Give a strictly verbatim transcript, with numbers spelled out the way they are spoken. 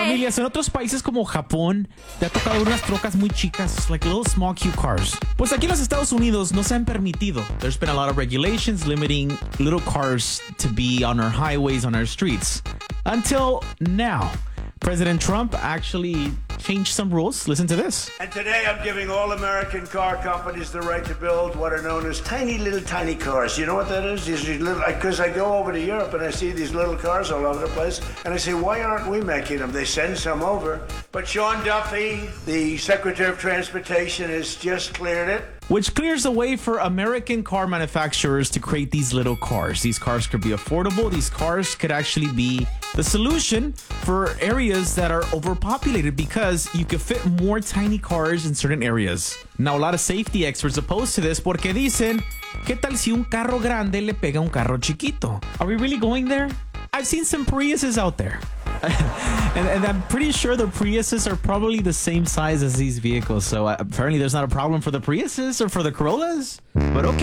Familias, en otros países como Japón, te ha tocado ver unas trocas muy chicas, like little small cute cars. Pues aquí en los Estados Unidos no se han permitido. There's been a lot of regulations limiting little cars to be on our highways, on our streets. Until now. President Trump actually changed some rules. Listen to this. And today I'm giving all American car companies the right to build what are known as tiny little tiny cars. You know what that is? These little, because I go over to Europe and I see these little cars all over the place, and I say, why aren't we making them? They send some over. But Sean Duffy, the Secretary of Transportation, has just cleared it. Which clears the way for American car manufacturers to create these little cars. These cars could be affordable. These cars could actually be the solution for areas that are overpopulated because you could fit more tiny cars in certain areas. Now, a lot of safety experts oppose to this porque dicen, ¿qué tal si un carro grande le pega a un carro chiquito? Are we really going there? I've seen some Priuses out there. and, and I'm pretty sure the Priuses are probably the same size as these vehicles. So uh, apparently there's not a problem for the Priuses or for the Corollas. But okay.